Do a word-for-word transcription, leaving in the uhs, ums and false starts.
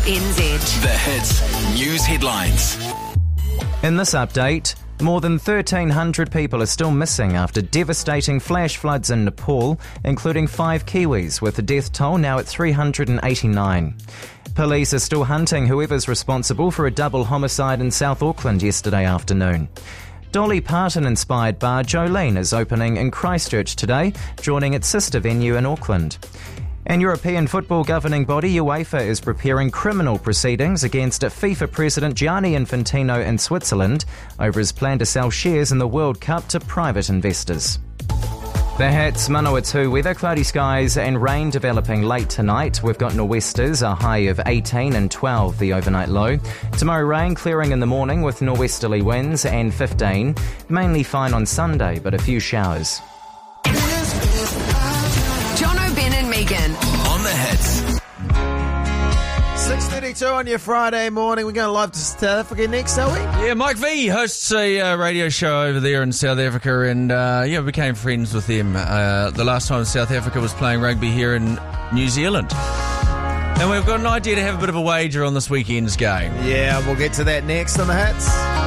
N Z. The Hits News Headlines. In this update, more than thirteen hundred people are still missing after devastating flash floods in Nepal, including five Kiwis, with the death toll now at three hundred eighty-nine. Police are still hunting whoever's responsible for a double homicide in South Auckland yesterday afternoon. Dolly Parton-inspired bar Jolene is opening in Christchurch today, joining its sister venue in Auckland. And European football governing body UEFA is preparing criminal proceedings against FIFA President Gianni Infantino in Switzerland over his plan to sell shares in the World Cup to private investors. The Hits, Manawatu weather, cloudy skies and rain developing late tonight. We've got nor'westers, a high of eighteen and twelve, the overnight low. Tomorrow rain clearing in the morning with nor'westerly winds and fifteen. Mainly fine on Sunday, but a few showers. Jono, Ben and Megan. On the Hits. six thirty-two on your Friday morning. We're going live to South Africa next, are we? Yeah, Mike V hosts a uh, radio show over there in South Africa, and uh, yeah, became friends with them. Uh, the last time South Africa was playing rugby here in New Zealand. And we've got an idea to have a bit of a wager on this weekend's game. Yeah, we'll get to that next on the Hits.